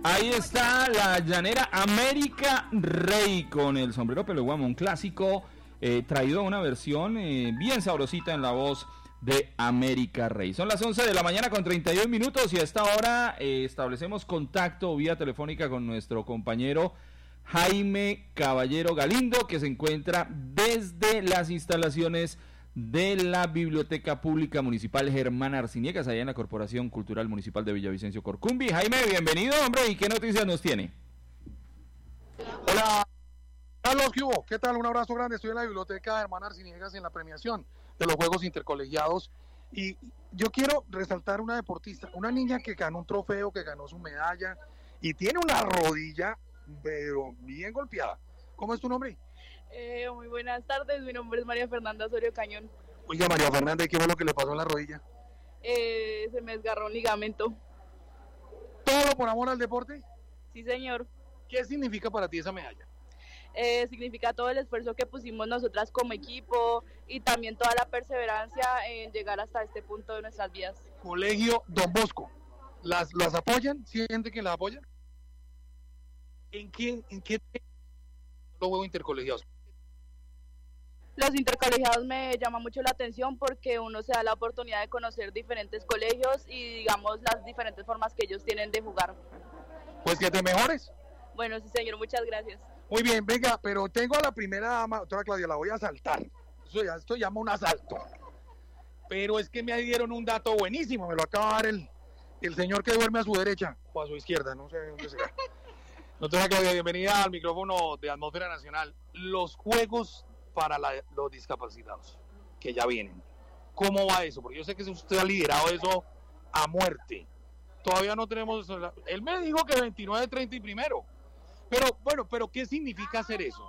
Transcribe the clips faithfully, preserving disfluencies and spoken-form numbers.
Ahí está la llanera América Rey con el sombrero Peleguamo, un clásico eh, traído a una versión eh, bien sabrosita en la voz de América Rey. Son las once de la mañana con treinta y un minutos y a esta hora eh, establecemos contacto vía telefónica con nuestro compañero Jaime Caballero Galindo, que se encuentra desde las instalaciones de la Biblioteca Pública Municipal Germán Arciniegas, allá en la Corporación Cultural Municipal de Villavicencio Corcumbi. Jaime, bienvenido, hombre, ¿y qué noticias nos tiene? Hola, Carlos, ¿qué hubo? ¿Qué tal? Un abrazo grande. Estoy en la Biblioteca Germán Arciniegas en la premiación de los Juegos Intercolegiados y yo quiero resaltar una deportista, una niña que ganó un trofeo, que ganó su medalla y tiene una rodilla, pero bien golpeada. ¿Cómo es tu nombre? Eh, muy buenas tardes, mi nombre es María Fernanda Osorio Cañón. Oiga, María Fernanda, ¿qué fue lo que le pasó en la rodilla? Eh, se me desgarró un ligamento. ¿Todo por amor al deporte? Sí, señor. ¿Qué significa para ti esa medalla? Eh, significa todo el esfuerzo que pusimos nosotras como equipo y también toda la perseverancia en llegar hasta este punto de nuestras vidas. Colegio Don Bosco, ¿las, las apoyan? ¿Sí hay gente que las apoya? ¿En qué, en qué los Juegos Intercolegiados? Los intercolegiados me llaman mucho la atención porque uno se da la oportunidad de conocer diferentes colegios y digamos las diferentes formas que ellos tienen de jugar. Pues que te mejores. Bueno, sí señor, muchas gracias. Muy bien, venga, pero tengo a la primera dama, doctora Claudia, la voy a asaltar. Eso ya, esto llama un asalto. Pero es que me dieron un dato buenísimo, me lo acaba de dar el, el señor que duerme a su derecha o a su izquierda, no sé dónde será. Doctora Claudia, bienvenida al micrófono de Atmósfera Nacional. Los Juegos para la, los discapacitados, que ya vienen. ¿Cómo va eso? Porque yo sé que usted ha liderado eso a muerte. Todavía no tenemos... Él me dijo que veintinueve, treinta y primero. Pero, bueno, pero ¿qué significa hacer eso?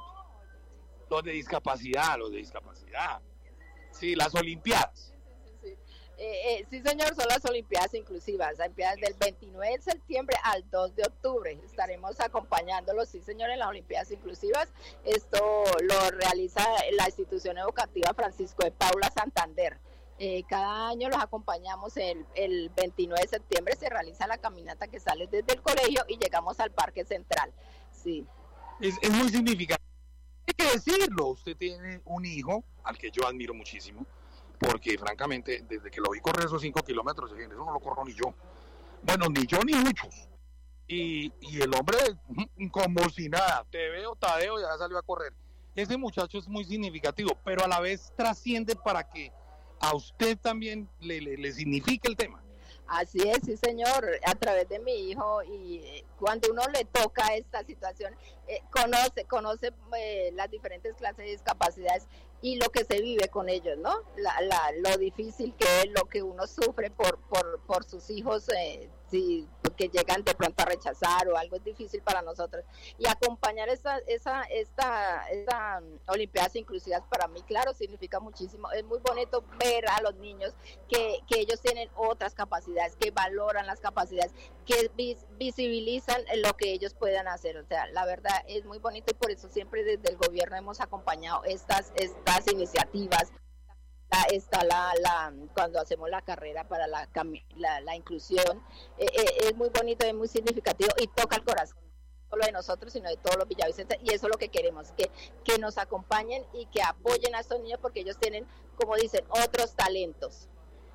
Los de discapacidad, los de discapacidad. Sí, las Olimpiadas. Eh, eh, sí, señor, son las Olimpiadas Inclusivas, las Olimpiadas del veintinueve de septiembre al dos de octubre. Estaremos acompañándolos, sí, señor, en las Olimpiadas Inclusivas. Esto lo realiza la institución educativa Francisco de Paula Santander. Eh, cada año los acompañamos el, el veintinueve de septiembre, se realiza la caminata que sale desde el colegio y llegamos al Parque Central. Sí. Es, es muy significativo. Hay que decirlo, usted tiene un hijo al que yo admiro muchísimo, porque francamente, desde que lo vi correr esos cinco kilómetros, eso no lo corro ni yo. Bueno, ni yo ni muchos. Y, y el hombre, como si nada, te veo, Tadeo, ya salió a correr. Ese muchacho es muy significativo, pero a la vez trasciende para que a usted también le, le, le signifique el tema. Así es, sí señor, a través de mi hijo, y eh, cuando uno le toca esta situación, eh, conoce, conoce eh, las diferentes clases de discapacidades y lo que se vive con ellos, ¿no? La, la, lo difícil que es, lo que uno sufre por, por, por sus hijos, eh, si, que llegan de pronto a rechazar o algo es difícil para nosotros. Y acompañar esta, esa, esta, esta um, Olimpiadas Inclusivas para mí, claro, significa muchísimo. Es muy bonito ver a los niños que, que ellos tienen otras capacidades, que valoran las capacidades, que vis, visibilizan lo que ellos puedan hacer. O sea, la verdad es muy bonito y por eso siempre desde el gobierno hemos acompañado estas, estas iniciativas. La, está la, la cuando hacemos la carrera para la, la, la inclusión, eh, eh, es muy bonito, es muy significativo y toca el corazón, no solo de nosotros sino de todos los villavicenses, y eso es lo que queremos, que, que nos acompañen y que apoyen a estos niños porque ellos tienen, como dicen, otros talentos.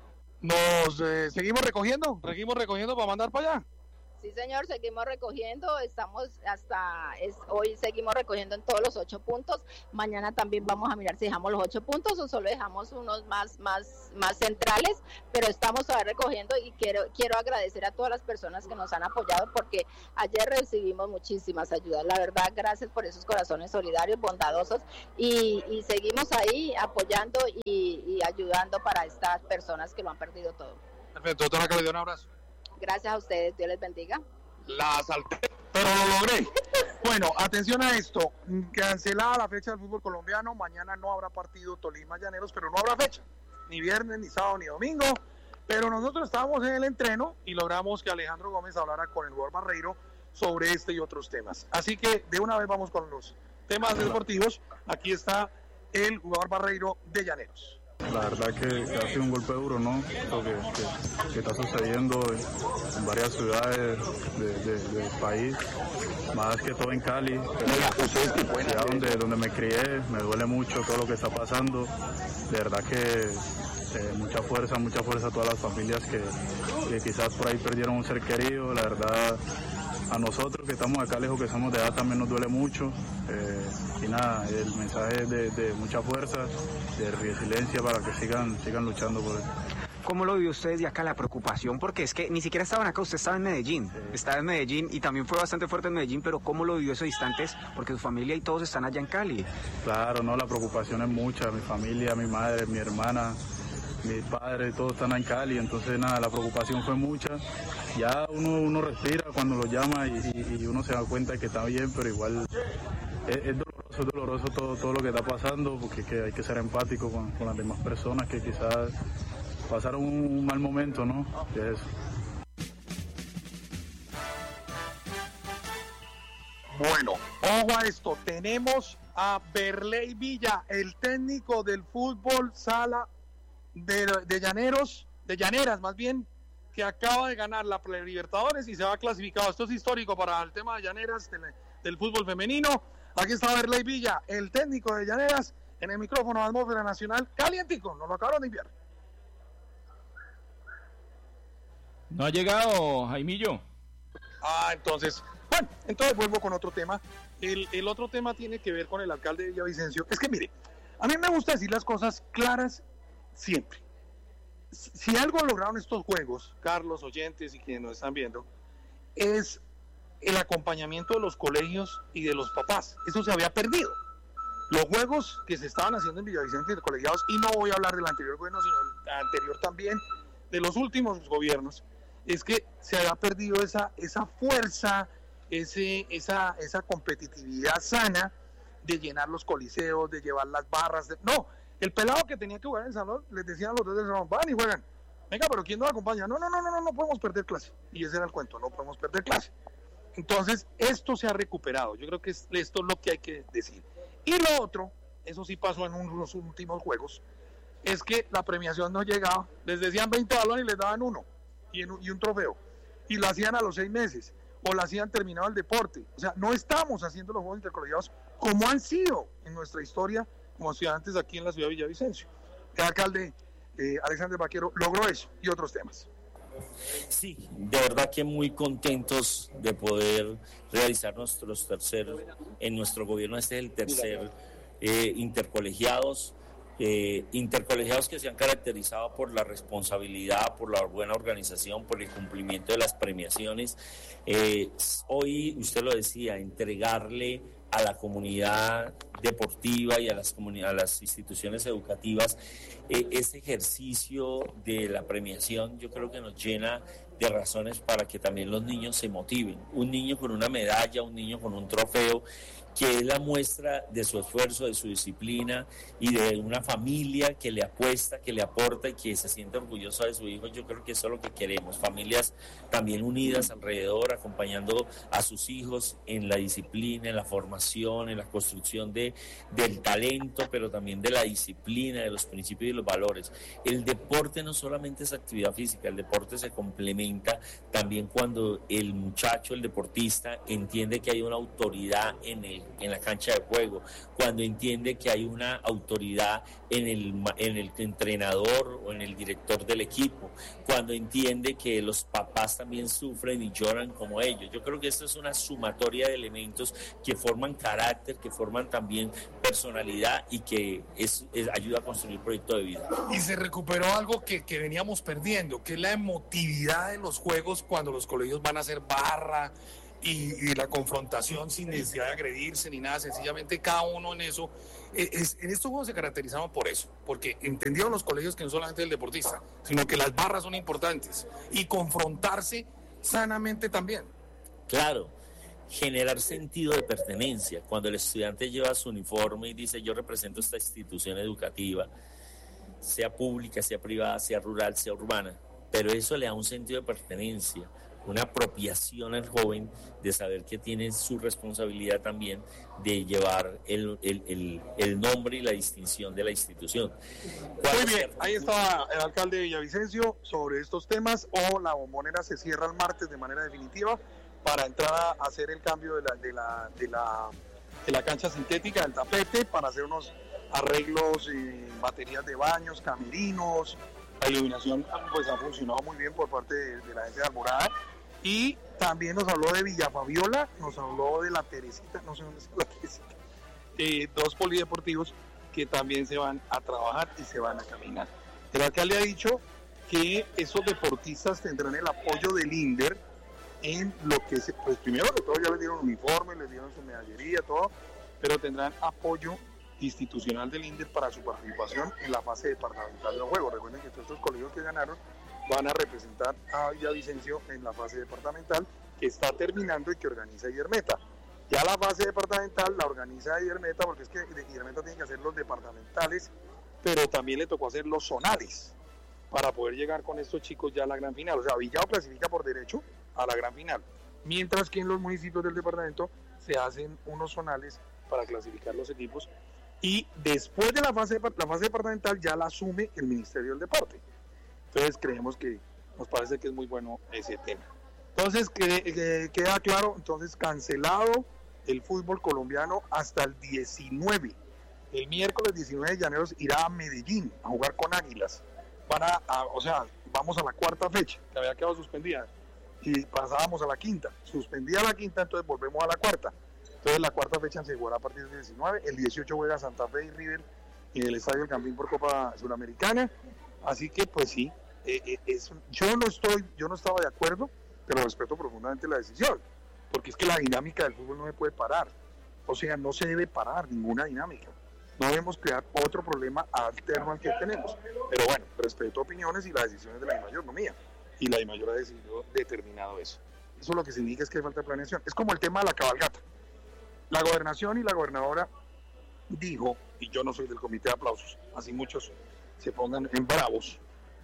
Nos eh, seguimos recogiendo, seguimos recogiendo para mandar para allá. Sí, señor, seguimos recogiendo, estamos hasta, es, hoy seguimos recogiendo en todos los ocho puntos, mañana también vamos a mirar si dejamos los ocho puntos o solo dejamos unos más, más, más centrales, pero estamos todavía recogiendo y quiero, quiero agradecer a todas las personas que nos han apoyado porque ayer recibimos muchísimas ayudas, la verdad, gracias por esos corazones solidarios, bondadosos, y, y seguimos ahí apoyando y, y ayudando para estas personas que lo han perdido todo. Perfecto, doctora, que le dio un abrazo. Gracias a ustedes, Dios les bendiga. La salté, pero lo logré. Bueno, atención a esto, cancelada la fecha del fútbol colombiano, mañana no habrá partido Tolima Llaneros, pero no habrá fecha, ni viernes, ni sábado, ni domingo, pero nosotros estábamos en el entreno y logramos que Alejandro Gómez hablara con el jugador Barreiro sobre este y otros temas. Así que de una vez vamos con los temas deportivos. Aquí está el jugador Barreiro de Llaneros. La verdad que, que ha sido un golpe duro, ¿no? Lo que, que, que está sucediendo en, en varias ciudades de, de, del país, más que todo en Cali, pero ya donde, donde me crié, me duele mucho todo lo que está pasando. De verdad que eh, mucha fuerza, mucha fuerza a todas las familias que, que quizás por ahí perdieron un ser querido. La verdad, a nosotros que estamos acá lejos, que somos de edad, también nos duele mucho. Eh, y nada, el mensaje es de, de mucha fuerza, de resiliencia para que sigan, sigan luchando por eso. ¿Cómo lo vio usted desde acá, la preocupación? Porque es que ni siquiera estaban acá, usted estaba en Medellín, sí. Estaba en Medellín y también fue bastante fuerte en Medellín, pero ¿cómo lo vivió esos instantes? Porque su familia y todos están allá en Cali. Claro, no, la preocupación es mucha, mi familia, mi madre, mi hermana, mis padres, todos están en Cali, entonces nada, la preocupación fue mucha. Ya uno, uno respira cuando lo llama y, y, y uno se da cuenta de que está bien, pero igual es, es doloroso, es doloroso todo, todo lo que está pasando, porque que hay que ser empático con, con las demás personas que quizás pasaron un mal momento, ¿no? Que es eso. Bueno, ojo a esto, tenemos a Berley Villa, el técnico del fútbol sala de, de Llaneros, de Llaneras más bien, que acaba de ganar la Prelibertadores y se va clasificado. Esto es histórico para el tema de Llaneras, del, del fútbol femenino. Aquí está Berley Villa, el técnico de Llaneras, en el micrófono de Atmósfera Nacional, calientico, nos lo acabaron de enviar. No ha llegado, Jaimillo. Ah, entonces, bueno, entonces vuelvo con otro tema. El, el otro tema tiene que ver con el alcalde de Villavicencio. Es que mire, a mí me gusta decir las cosas claras siempre. Si algo lograron estos juegos, Carlos, oyentes y quienes nos están viendo, es el acompañamiento de los colegios y de los papás. Eso se había perdido. Los juegos que se estaban haciendo en Villavicencio de colegiados, y no voy a hablar del anterior gobierno, sino del anterior también, de los últimos gobiernos, es que se había perdido esa, esa fuerza, ese, esa, esa competitividad sana de llenar los coliseos, de llevar las barras. De... No, el pelado que tenía que jugar en el salón, les decían a los dos del salón, van y juegan. Venga, pero ¿quién nos acompaña? No, no, no, no, no, no podemos perder clase. Y ese era el cuento, no podemos perder clase. Entonces, esto se ha recuperado. Yo creo que es, esto es lo que hay que decir. Y lo otro, eso sí pasó en unos últimos juegos, es que la premiación no llegaba. Les decían veinte balones y les daban uno. Y, en, y un trofeo, y lo hacían a los seis meses, o lo hacían terminado el deporte. O sea, no estamos haciendo los juegos intercolegiados como han sido en nuestra historia como estudiantes aquí en la ciudad de Villavicencio. El alcalde eh, Alexander Vaquero logró eso y otros temas. Sí, de verdad que muy contentos de poder realizar nuestros tercer, en nuestro gobierno este es el tercer eh, intercolegiados. Eh, intercolegiados que se han caracterizado por la responsabilidad, por la buena organización, por el cumplimiento de las premiaciones. Eh, hoy, usted lo decía, entregarle a la comunidad deportiva y a las, comuni- a las instituciones educativas eh, ese ejercicio de la premiación, yo creo que nos llena de razones para que también los niños se motiven. Un niño con una medalla, un niño con un trofeo, que es la muestra de su esfuerzo, de su disciplina y de una familia que le apuesta, que le aporta y que se siente orgullosa de su hijo. Yo creo que eso es lo que queremos, familias también unidas alrededor, acompañando a sus hijos en la disciplina, en la formación, en la construcción de, del talento, pero también de la disciplina, de los principios y los valores. El deporte no solamente es actividad física, el deporte se complementa también cuando el muchacho, el deportista, entiende que hay una autoridad en el en la cancha de juego, cuando entiende que hay una autoridad en el, en el entrenador o en el director del equipo, cuando entiende que los papás también sufren y lloran como ellos. Yo creo que esto es una sumatoria de elementos que forman carácter, que forman también personalidad y que es, es, ayuda a construir un proyecto de vida. Y se recuperó algo que, que veníamos perdiendo, que es la emotividad de los juegos cuando los colegios van a hacer barra, Y, y la confrontación sin necesidad de agredirse ni nada, sencillamente cada uno en eso. Es, en estos juegos se caracterizaban por eso, porque entendieron los colegios que no solamente el deportista, sino que las barras son importantes y confrontarse sanamente también. Claro, generar sentido de pertenencia. Cuando el estudiante lleva su uniforme y dice yo represento esta institución educativa, sea pública, sea privada, sea rural, sea urbana, pero eso le da un sentido de pertenencia. una apropiación al joven de saber que tiene su responsabilidad también de llevar el, el, el, el nombre y la distinción de la institución. Muy bien, ahí está el alcalde de Villavicencio sobre estos temas. O la Bombonera se cierra el martes de manera definitiva para entrar a hacer el cambio de la, de la, de la, de la cancha sintética, del tapete, para hacer unos arreglos en baterías de baños, camerinos. La iluminación pues ha funcionado muy bien por parte de, de la agencia de Alborada. Y también nos habló de Villa Fabiola, nos habló de la Teresita, no sé dónde está la Teresita, eh, dos polideportivos que también se van a trabajar y se van a caminar. El alcalde ha dicho que esos deportistas tendrán el apoyo del INDER en lo que se, pues primero de todo ya les dieron uniforme, les dieron su medallería, todo, pero tendrán apoyo institucional del INDER para su participación en la fase departamental de los Juegos. Recuerden que todos estos colegios que ganaron van a representar a Villavicencio en la fase departamental que está terminando y que organiza Idermeta. Ya la fase departamental la organiza Idermeta, porque es que Idermeta tiene que hacer los departamentales, pero también le tocó hacer los zonales para poder llegar con estos chicos ya a la gran final. O sea, Villao clasifica por derecho a la gran final, mientras que en los municipios del departamento se hacen unos zonales para clasificar los equipos, y después de la fase, la fase departamental ya la asume el Ministerio del Deporte. Entonces creemos que nos parece que es muy bueno ese tema. Entonces que, que, queda claro, entonces cancelado el fútbol colombiano hasta el diecinueve. El miércoles diecinueve de enero irá a Medellín a jugar con Águilas. Van a, a, o sea, vamos a la cuarta fecha, que había quedado suspendida, y pasábamos a la quinta. Suspendida la quinta, entonces volvemos a la cuarta. Entonces la cuarta fecha se jugará a partir del diecinueve. El dieciocho juega Santa Fe y River en el Estadio del Campín por Copa Suramericana. Así que pues sí, eh, eh, es, yo no estoy, yo no estaba de acuerdo, pero respeto profundamente la decisión, porque es que la dinámica del fútbol no se puede parar. O sea, no se debe parar ninguna dinámica. No debemos crear otro problema alterno al que tenemos. Pero bueno, respeto opiniones y las decisiones de la DIMAYOR, no mía. Y la DIMAYOR ha decidido determinado eso. Eso lo que significa es que hay falta de planeación. Es como el tema de la cabalgata. La gobernación y la gobernadora dijo, y yo no soy del comité de aplausos, así muchos se pongan en bravos,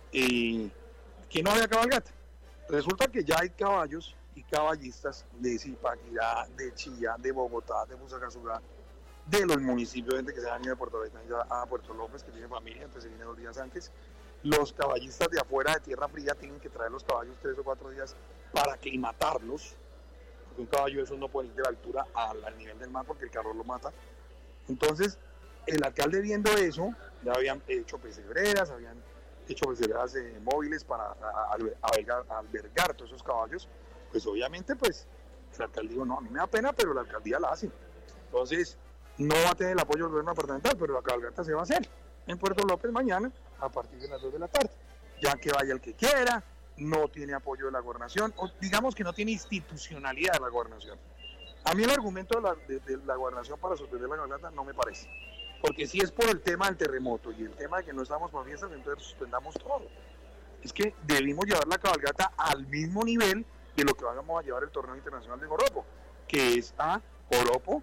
eh, que no había cabalgata. Resulta que ya hay caballos y caballistas de Zipaquirá, de Chía, de Bogotá, de Fusagasugá, de los municipios, gente que se han ido de Puerto Betania a Puerto López, que tiene familia, entonces se viene dos días antes. Los caballistas de afuera de Tierra Fría tienen que traer los caballos tres o cuatro días para aclimatarlos, porque un caballo de esos no puede ir de la altura al, al nivel del mar porque el calor lo mata. Entonces, el alcalde viendo eso, ya habían hecho pesebreras, habían hecho pesebreras eh, móviles para a, a, albergar, a albergar todos esos caballos, pues obviamente pues el alcalde dijo, no, a mí me da pena, pero la alcaldía la hace. Entonces, no va a tener el apoyo del gobierno departamental, pero la cabalgata se va a hacer en Puerto López mañana a partir de las dos de la tarde. Ya que vaya el que quiera, no tiene apoyo de la gobernación, o digamos que no tiene institucionalidad de la gobernación. A mí el argumento de la, de, de la gobernación para suspender la cabalgata no me parece. Porque si es por el tema del terremoto y el tema de que no estamos para fiestas, entonces suspendamos todo. Es que debimos llevar la cabalgata al mismo nivel de lo que vamos a llevar el torneo internacional de Joropo, que es a Joropo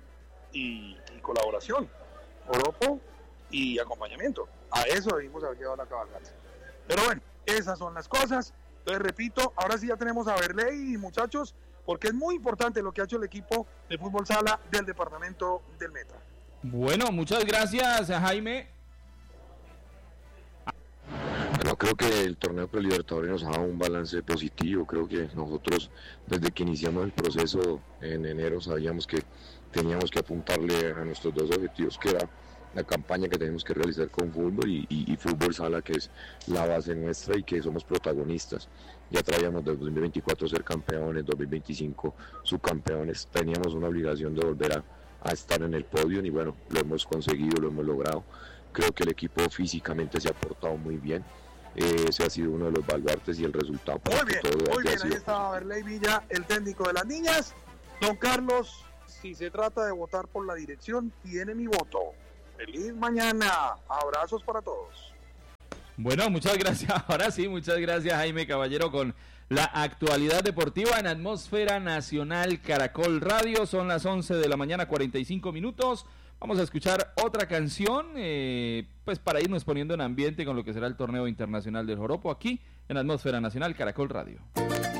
y, y colaboración, Joropo y acompañamiento. A eso debimos haber llevado la cabalgata. Pero bueno, esas son las cosas. Entonces repito, ahora sí ya tenemos a Berley, muchachos, porque es muy importante lo que ha hecho el equipo de fútbol sala del departamento del Meta. Bueno, muchas gracias, Jaime. Bueno, creo que el torneo prelibertadores nos ha dado un balance positivo. Creo que nosotros, desde que iniciamos el proceso en enero, sabíamos que teníamos que apuntarle a nuestros dos objetivos, que era la campaña que tenemos que realizar con fútbol y, y, y fútbol sala, que es la base nuestra y que somos protagonistas. Ya traíamos del dos mil veinticuatro ser campeones, dos mil veinticinco subcampeones. Teníamos una obligación de volver a, a estar en el podio y bueno, lo hemos conseguido, lo hemos logrado. Creo que el equipo físicamente se ha portado muy bien. Eh, ese ha sido uno de los baluartes y el resultado. Muy bien, todo muy bien, ahí estaba Berley Villa, el técnico de las niñas. Don Carlos, si se trata de votar por la dirección, tiene mi voto. Feliz mañana, abrazos para todos. Bueno, muchas gracias, ahora sí, muchas gracias Jaime Caballero con la actualidad deportiva en Atmósfera Nacional Caracol Radio. Son las once de la mañana, cuarenta y cinco minutos. Vamos a escuchar otra canción, eh, pues para irnos poniendo en ambiente con lo que será el torneo internacional del Joropo aquí en Atmósfera Nacional Caracol Radio.